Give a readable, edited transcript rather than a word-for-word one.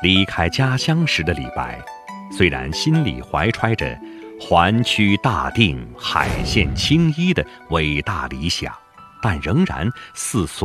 离开家乡时的李白，虽然心里怀揣着还曲大定、海线青衣的伟大理想，但仍然似